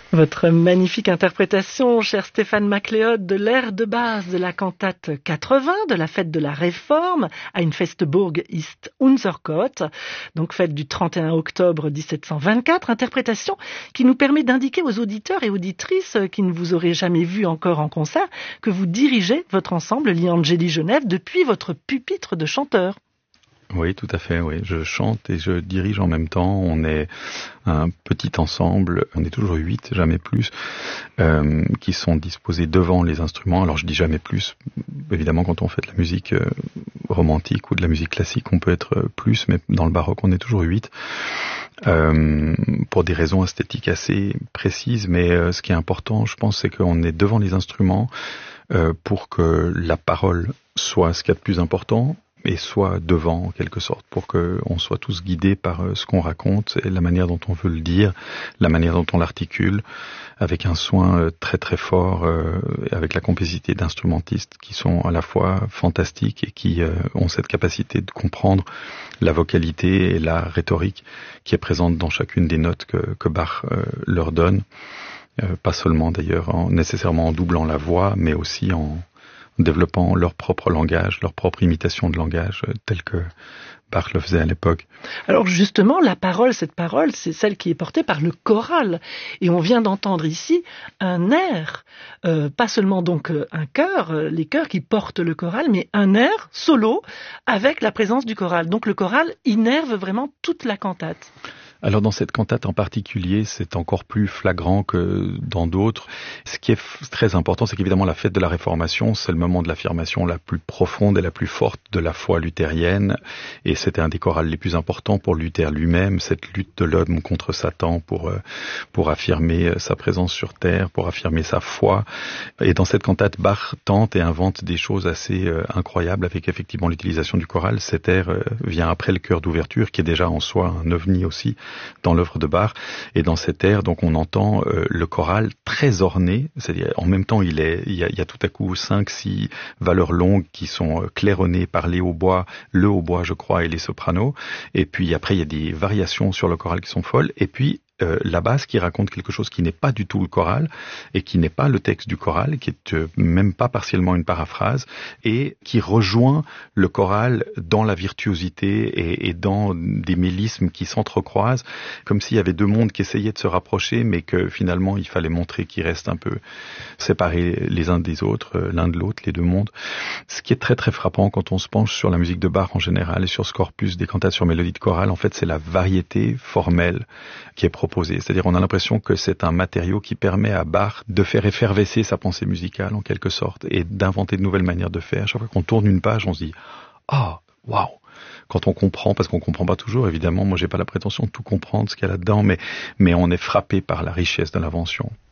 Votre magnifique interprétation, cher Stéphane MacLeod, de l'air de base de la cantate 80 de la fête de la Réforme à une Festburg ist unser Gott, donc fête du 31 octobre 1724, interprétation qui nous permet d'indiquer aux auditeurs et auditrices qui ne vous auraient jamais vu encore en concert que vous dirigez votre ensemble Gli Angeli Genève depuis votre pupitre de chanteur. Oui, tout à fait, oui. Je chante et je dirige en même temps. On est un petit ensemble, on est toujours 8, jamais plus, qui sont disposés devant les instruments. Alors je dis jamais plus, évidemment quand on fait de la musique romantique ou de la musique classique, on peut être plus, mais dans le baroque on est toujours 8. Pour des raisons esthétiques assez précises, mais ce qui est important, je pense, c'est qu'on est devant les instruments pour que la parole soit ce qu'il y a de plus important, et soit devant en quelque sorte, pour qu'on soit tous guidés par ce qu'on raconte et la manière dont on veut le dire, la manière dont on l'articule, avec un soin très très fort, avec la complicité d'instrumentistes qui sont à la fois fantastiques et qui ont cette capacité de comprendre la vocalité et la rhétorique qui est présente dans chacune des notes que Bach leur donne, pas seulement d'ailleurs nécessairement en doublant la voix, mais aussi en développant leur propre langage, leur propre imitation de langage, tel que Bach le faisait à l'époque. Alors justement, la parole, cette parole, c'est celle qui est portée par le choral. Et on vient d'entendre ici un air, pas seulement donc un chœur, les chœurs qui portent le choral, mais un air solo avec la présence du choral. Donc le choral innerve vraiment toute la cantate. Alors dans cette cantate en particulier, c'est encore plus flagrant que dans d'autres. Ce qui est très important, c'est qu'évidemment la fête de la Réformation, c'est le moment de l'affirmation la plus profonde et la plus forte de la foi luthérienne. Et c'était un des chorales les plus importants pour Luther lui-même, cette lutte de l'homme contre Satan pour affirmer sa présence sur terre, pour affirmer sa foi. Et dans cette cantate, Bach tente et invente des choses assez incroyables avec effectivement l'utilisation du choral. Cet air vient après le chœur d'ouverture, qui est déjà en soi un ovni aussi dans l'œuvre de Bach, et dans cet air donc on entend le choral très orné, c'est-à-dire en même temps il y a tout à coup 5-6 valeurs longues qui sont claironnées par les hautbois, le hautbois je crois et les sopranos, et puis après il y a des variations sur le choral qui sont folles, et puis la basse qui raconte quelque chose qui n'est pas du tout le choral et qui n'est pas le texte du choral, qui est même pas partiellement une paraphrase et qui rejoint le choral dans la virtuosité et dans des mélismes qui s'entrecroisent, comme s'il y avait deux mondes qui essayaient de se rapprocher mais que finalement il fallait montrer qu'ils restent un peu séparés les uns des autres, l'un de l'autre, les deux mondes. Ce qui est très très frappant quand on se penche sur la musique de Bach en général et sur ce corpus des cantates sur mélodie de chorale, en fait c'est la variété formelle qui est proposée. C'est-à-dire on a l'impression que c'est un matériau qui permet à Bach de faire effervescer sa pensée musicale en quelque sorte et d'inventer de nouvelles manières de faire. Chaque fois qu'on tourne une page, on se dit « Ah, waouh !» Quand on comprend, parce qu'on comprend pas toujours, évidemment, moi j'ai pas la prétention de tout comprendre ce qu'il y a là-dedans, mais on est frappé par la richesse de l'invention.